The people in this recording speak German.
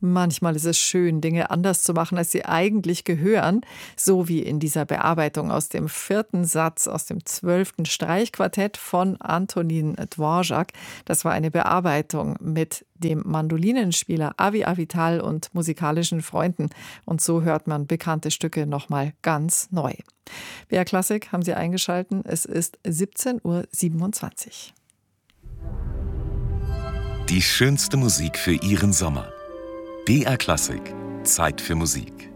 Manchmal ist es schön, Dinge anders zu machen, als sie eigentlich gehören, so wie in dieser Bearbeitung aus dem 4. Satz aus dem 12. Streichquartett von Antonin Dvorak. Das war eine Bearbeitung mit dem Mandolinenspieler Avi Avital und musikalischen Freunden. Und so hört man bekannte Stücke nochmal ganz neu. BR Klassik haben Sie eingeschalten. Es ist 17:27 Uhr. Die schönste Musik für Ihren Sommer. BR Klassik. Zeit für Musik.